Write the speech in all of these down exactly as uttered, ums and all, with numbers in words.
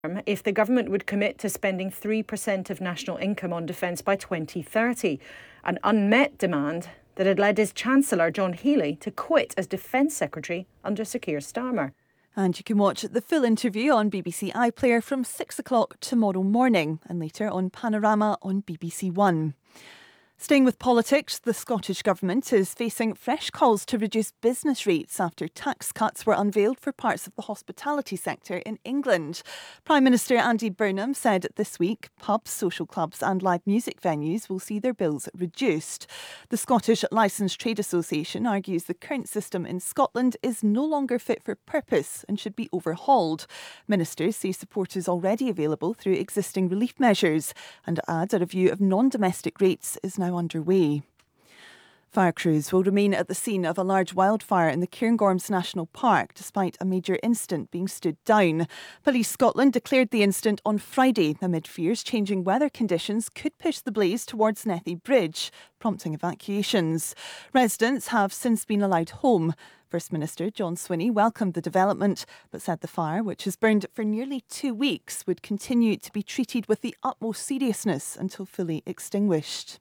if the government would commit to spending three percent of national income on defence by twenty thirty, an unmet demand that had led his Chancellor, John Healey, to quit as Defence Secretary under Sir Keir Starmer. And you can watch the full interview on B B C iPlayer from six o'clock tomorrow morning and later on Panorama on B B C One. Staying with politics, the Scottish Government is facing fresh calls to reduce business rates after tax cuts were unveiled for parts of the hospitality sector in England. Prime Minister Andy Burnham said this week pubs, social clubs and live music venues will see their bills reduced. The Scottish Licensed Trade Association argues the current system in Scotland is no longer fit for purpose and should be overhauled. Ministers say support is already available through existing relief measures and add a review of non-domestic rates is now underway. Fire crews will remain at the scene of a large wildfire in the Cairngorms National Park despite a major incident being stood down. Police Scotland declared the incident on Friday amid fears changing weather conditions could push the blaze towards Nethy Bridge, prompting evacuations. Residents have since been allowed home. First Minister John Swinney welcomed the development but said the fire, which has burned for nearly two weeks, would continue to be treated with the utmost seriousness until fully extinguished.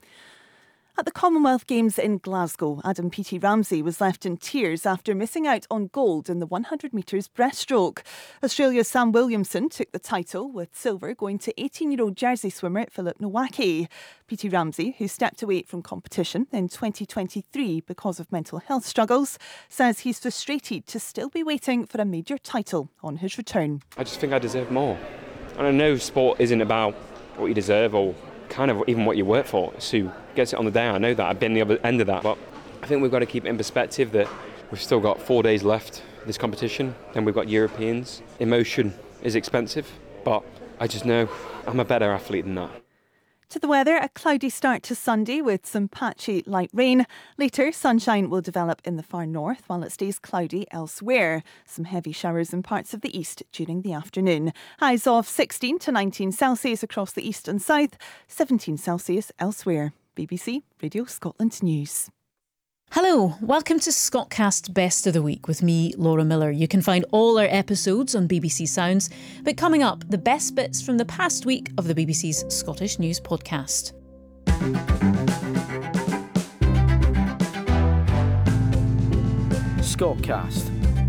At the Commonwealth Games in Glasgow, Adam Peaty Ramsey was left in tears after missing out on gold in the one hundred metres breaststroke. Australia's Sam Williamson took the title, with silver going to eighteen-year-old Jersey swimmer Philip Nowacki. Peaty Ramsey, who stepped away from competition in twenty twenty-three because of mental health struggles, says he's frustrated to still be waiting for a major title on his return. I just think I deserve more. And I know sport isn't about what you deserve or kind of even what you work for. It's who gets it on the day. I know that. I've been the other end of that. But I think we've got to keep it in perspective that we've still got four days left this competition. Then we've got Europeans. Emotion is expensive, but I just know I'm a better athlete than that. To the weather, a cloudy start to Sunday with some patchy light rain. Later, sunshine will develop in the far north while it stays cloudy elsewhere. Some heavy showers in parts of the east during the afternoon. Highs of sixteen to nineteen Celsius across the east and south, seventeen Celsius elsewhere. B B C Radio Scotland News. Hello, welcome to Scotcast Best of the Week with me, Laura Miller. You can find all our episodes on B B C Sounds, but coming up, the best bits from the past week of the B B C's Scottish News Podcast. Scotcast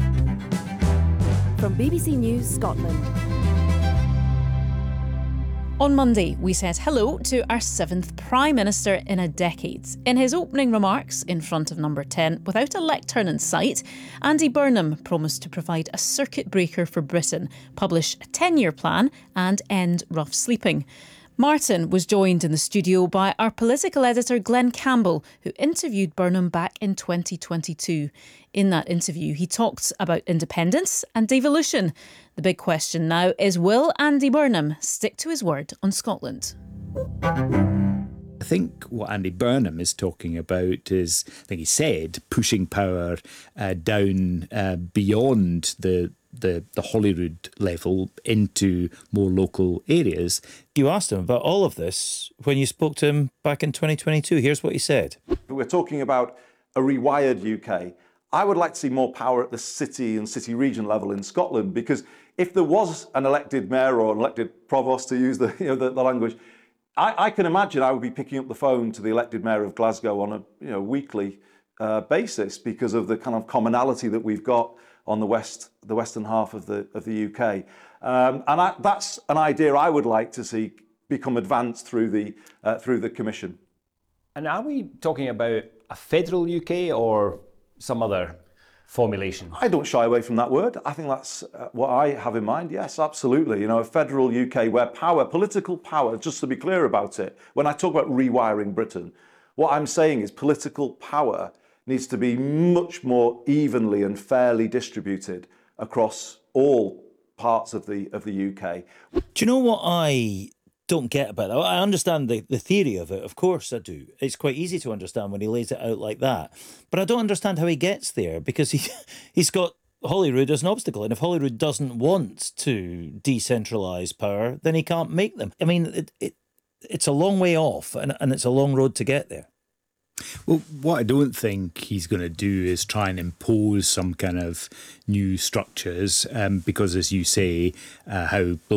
from B B C News Scotland. On Monday, we said hello to our seventh Prime Minister in a decade. In his opening remarks in front of Number ten, without a lectern in sight, Andy Burnham promised to provide a circuit breaker for Britain, publish a ten-year plan and end rough sleeping. Martin was joined in the studio by our political editor Glenn Campbell, who interviewed Burnham back in twenty twenty-two. In that interview, he talked about independence and devolution. The big question now is, will Andy Burnham stick to his word on Scotland? I think what Andy Burnham is talking about is, I think he said, pushing power uh, down uh, beyond the The, the Holyrood level into more local areas. You asked him about all of this when you spoke to him back in twenty twenty-two. Here's what he said. We're talking about a rewired U K. I would like to see more power at the city and city region level in Scotland, because if there was an elected mayor or an elected provost, to use the, you know, the, the language, I, I can imagine I would be picking up the phone to the elected mayor of Glasgow on a you know weekly uh, basis because of the kind of commonality that we've got on the west, the western half of the of the U K, um, and I, that's an idea I would like to see become advanced through the uh, through the Commission. And are we talking about a federal U K or some other formulation? I don't shy away from that word. I think that's uh, what I have in mind. Yes, absolutely. You know, a federal U K where power, political power, just to be clear about it, when I talk about rewiring Britain, what I'm saying is political power needs to be much more evenly and fairly distributed across all parts of the of the U K. Do you know what I don't get about that? I understand the, the theory of it, of course I do. It's quite easy to understand when he lays it out like that. But I don't understand how he gets there, because he, he's got Holyrood as an obstacle. And if Holyrood doesn't want to decentralise power, then he can't make them. I mean, it, it it's a long way off, and, and it's a long road to get there. Well, what I don't think he's going to do is try and impose some kind of new structures, um, because, as you say, uh, how